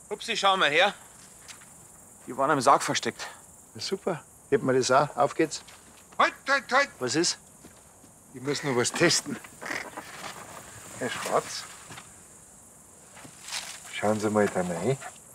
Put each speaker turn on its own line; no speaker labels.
Upsi, schau mal her. Die waren im Sarg versteckt.
Na super. Hebt mir das auch. Auf geht's.
Halt, halt, halt!
Was ist?
Ich muss noch was testen. Herr Schwarz, schauen Sie mal da rein.